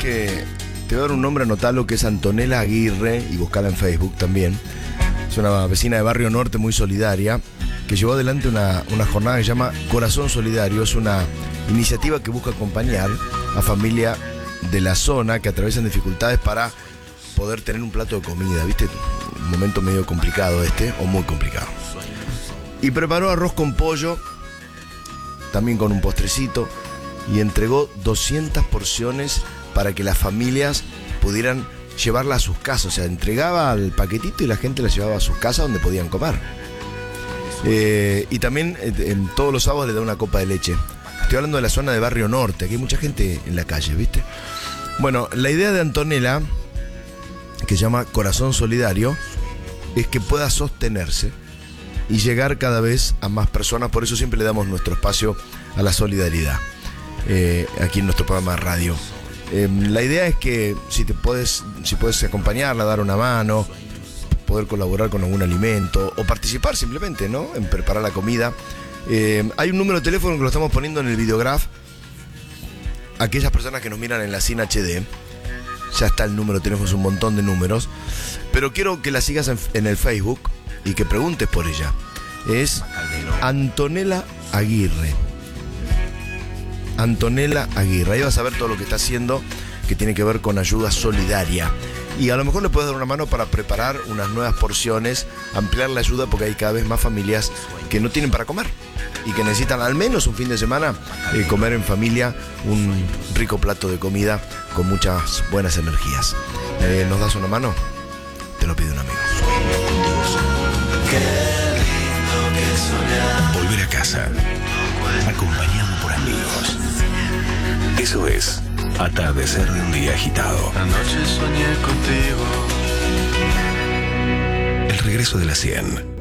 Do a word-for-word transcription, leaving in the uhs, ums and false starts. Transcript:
que te voy a dar un nombre, anotalo, que es Antonella Aguirre, y buscala en Facebook también. Es una vecina de Barrio Norte muy solidaria, que llevó adelante una, una jornada que se llama Corazón Solidario. Es una iniciativa que busca acompañar a familias de la zona que atraviesan dificultades para poder tener un plato de comida, ¿viste? Un momento medio complicado este, o muy complicado. Y preparó arroz con pollo, también con un postrecito, y entregó doscientas porciones para que las familias pudieran llevarla a sus casas. O sea, entregaba el paquetito y la gente la llevaba a sus casas donde podían comer. Eh, y también en todos los sábados le da una copa de leche. Estoy hablando de la zona de Barrio Norte, aquí hay mucha gente en la calle, ¿viste? Bueno, la idea de Antonella, que se llama Corazón Solidario, es que pueda sostenerse y llegar cada vez a más personas. Por eso siempre le damos nuestro espacio a la solidaridad, eh, aquí en nuestro programa de radio. Eh, la idea es que si te puedes, si puedes acompañarla, dar una mano, poder colaborar con algún alimento o participar simplemente, ¿no?, en preparar la comida. Eh, hay un número de teléfono que lo estamos poniendo en el videograph. Aquellas personas que nos miran en la C I N H D, ya está el número de teléfono, es un montón de números. Pero quiero que la sigas en, en el Facebook y que preguntes por ella. Es Antonella Aguirre. Antonella Aguirre. Ahí vas a ver todo lo que está haciendo, que tiene que ver con ayuda solidaria. Y a lo mejor le puedes dar una mano para preparar unas nuevas porciones, ampliar la ayuda, porque hay cada vez más familias que no tienen para comer y que necesitan al menos un fin de semana eh, comer en familia un rico plato de comida con muchas buenas energías. Eh, ¿Nos das una mano? Te lo pide un amigo. Volver a casa, acompañado por amigos. Eso es atardecer de un día agitado. Anoche soñé contigo. El regreso de la cien.